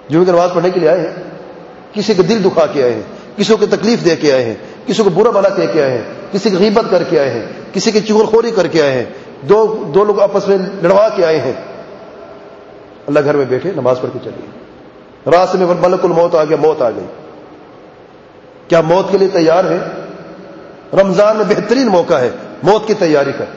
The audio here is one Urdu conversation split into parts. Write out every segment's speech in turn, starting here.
جمعے کی نماز پڑھنے کے لیے آئے ہیں، کسی کا دل دکھا کے آئے ہیں، کسی کو تکلیف دے کے آئے ہیں، کسی کو برا بھلا کہہ کے آئے ہیں، کسی کی غیبت کر کے آئے ہیں، کسی کی چغلخوری کر کے آئے ہیں، دو لوگ آپس میں لڑوا کے آئے ہیں، اللہ گھر میں بیٹھے نماز پڑھ کے چلیے، راستے میں ملک الموت آ گیا، موت آ گئی، کیا موت کے لیے تیار ہے؟ رمضان میں بہترین موقع ہے موت کی تیاری کا،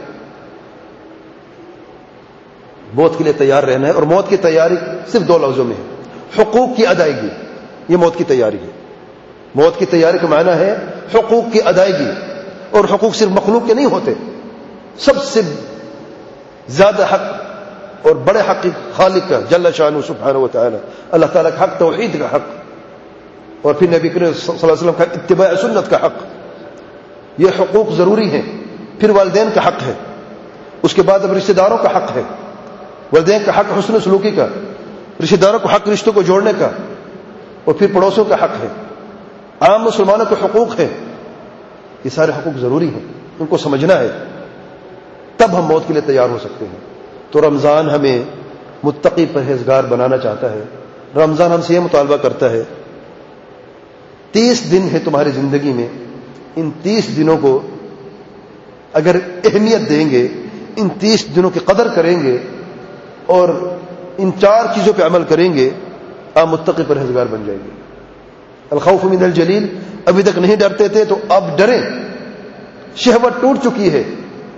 موت کے لیے تیار رہنا ہے، اور موت کی تیاری صرف 2 لفظوں میں ہے، حقوق کی ادائیگی، یہ موت کی تیاری ہے۔ موت کی تیاری کا معنی ہے حقوق کی ادائیگی، اور حقوق صرف مخلوق کے نہیں ہوتے، سب سے زیادہ حق اور بڑے حق خالق کا جل شانہ سبحانہ و تعالی، اللہ تعالیٰ کا حق، توحید کا حق، اور پھر نبی کریم صلی اللہ علیہ وسلم کا اتباع سنت کا حق، یہ حقوق ضروری ہیں۔ پھر والدین کا حق ہے، اس کے بعد اب رشتہ داروں کا حق ہے، والدین کا حق حسن سلوکی کا، رشتہ داروں کو حق رشتوں کو جوڑنے کا، اور پھر پڑوسیوں کا حق ہے، عام مسلمانوں کے حقوق ہیں، یہ سارے حقوق ضروری ہیں، ان کو سمجھنا ہے، تب ہم موت کے لیے تیار ہو سکتے ہیں۔ تو رمضان ہمیں متقی پرہیزگار بنانا چاہتا ہے، رمضان ہم سے یہ مطالبہ کرتا ہے 30 دن ہے تمہاری زندگی میں، ان 30 دنوں کو اگر اہمیت دیں گے، ان 30 دنوں کی قدر کریں گے اور ان 4 چیزوں پہ عمل کریں گے، آپ متقی پرہیزگار بن جائیں گے۔ الخوف من الجلیل، ابھی تک نہیں ڈرتے تھے تو اب ڈریں، شہوت ٹوٹ چکی ہے،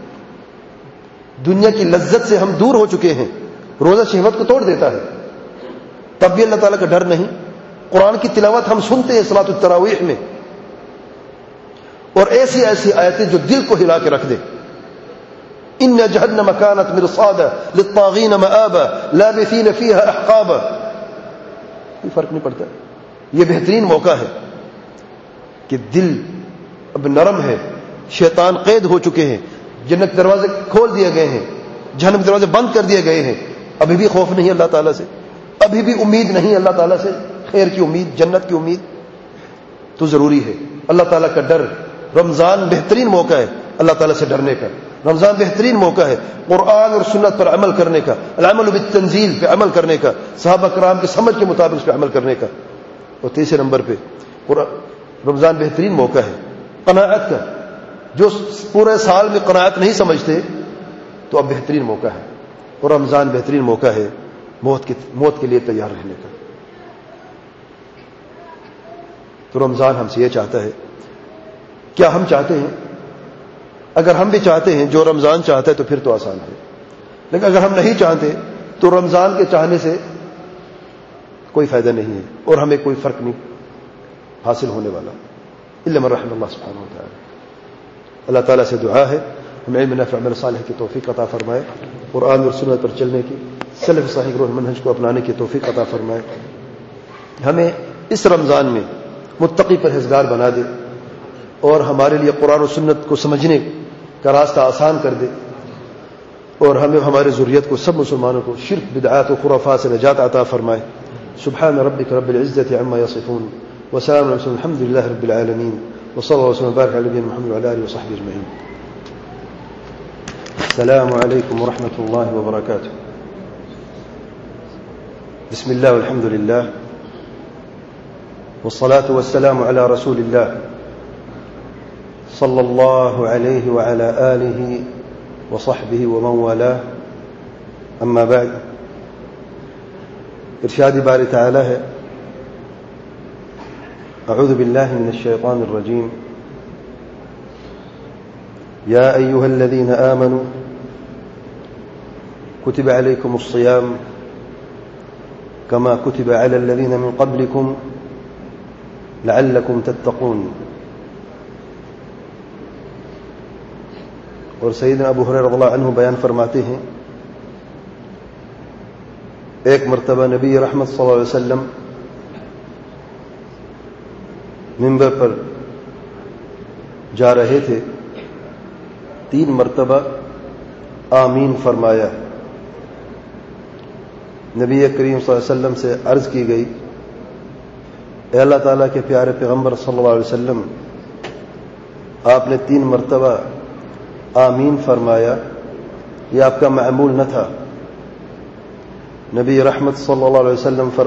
دنیا کی لذت سے ہم دور ہو چکے ہیں، روزہ شہوت کو توڑ دیتا ہے، تب بھی اللہ تعالیٰ کا ڈر نہیں۔ قرآن کی تلاوت ہم سنتے ہیں صلاۃ التراویح میں، اور ایسی ایسی آیتیں جو دل کو ہلا کے رکھ دے، ان جہنم کانت مرصادا للطاغین مآبا لابثین فیہا احقابا، کوئی فرق نہیں پڑتا۔ یہ بہترین موقع ہے کہ دل اب نرم ہے، شیطان قید ہو چکے ہیں، جنت کے دروازے کھول دیے گئے ہیں، جہنم کے دروازے بند کر دیے گئے ہیں، ابھی بھی خوف نہیں اللہ تعالیٰ سے، ابھی بھی امید نہیں اللہ تعالیٰ سے، خیر کی امید، جنت کی امید، تو ضروری ہے اللہ تعالیٰ کا ڈر۔ رمضان بہترین موقع ہے اللہ تعالیٰ سے ڈرنے کا، رمضان بہترین موقع ہے قرآن اور سنت پر عمل کرنے کا، العمل بالتنزیل پہ عمل کرنے کا، صحابہ کرام کی سمجھ کے مطابق اس پہ عمل کرنے کا۔ اور تیسرے نمبر پہ رمضان بہترین موقع ہے قناعت کا، جو پورے سال میں قناعت نہیں سمجھتے تو اب بہترین موقع ہے، اور رمضان بہترین موقع ہے موت کے لیے تیار رہنے کا۔ تو رمضان ہم سے یہ چاہتا ہے، کیا ہم چاہتے ہیں؟ اگر ہم بھی چاہتے ہیں جو رمضان چاہتا ہے تو پھر تو آسان ہے، لیکن اگر ہم نہیں چاہتے تو رمضان کے چاہنے سے کوئی فائدہ نہیں ہے، اور ہمیں کوئی فرق نہیں حاصل ہونے والا، الا من رحم اللہ سبحانہ و تعالی۔ اللہ تعالیٰ سے دعا ہے ہمیں علم نافع عمل صالح کی توفیق عطا فرمائے، قرآن اور سنت پر چلنے کی، سلف صحیح روح منہج کو اپنانے کی توفیق عطا فرمائے، ہمیں اس رمضان میں متقی پرہیزگار بنا دے، اور ہمارے لیے قرآن و سنت کو سمجھنے کا راستہ آسان کر دے، اور ہمیں ہمارے ذریت کو، سب مسلمانوں کو شرک، بدعات و خرافات سے نجات عطا فرمائے۔ سبحان ربک رب العزة عما يصفون وسلام على المرسلين الحمد لله رب العالمين وصلى الله وسلم وبارك على نبينا محمد وعلى آله وصحبه أجمعين۔ السلام عليكم ورحمة الله وبركاته۔ بسم الله والحمد لله والصلاة والسلام على رسول الله صلى الله عليه وعلى آله وصحبه ومن والاه، أما بعد، ارشاد باری تعالی ہے، اعوذ باللہ من الشیطان الرجیم، یا ایہا الذین آمنوا کتب علیکم الصیام کما کتب علی الذین من قبلکم لعلکم تتقون۔ اور سیدنا ابو ہریرہ رضی اللہ عنہ بیان فرماتے ہیں، ایک مرتبہ نبی رحمت صلی اللہ علیہ وسلم منبر پر جا رہے تھے، 3 مرتبہ آمین فرمایا۔ نبی کریم صلی اللہ علیہ وسلم سے عرض کی گئی، اے اللہ تعالیٰ کے پیارے پیغمبر صلی اللہ علیہ وسلم، آپ نے 3 مرتبہ آمین فرمایا، یہ آپ کا معمول نہ تھا۔ نبی رحمت صلی اللہ علیہ وسلم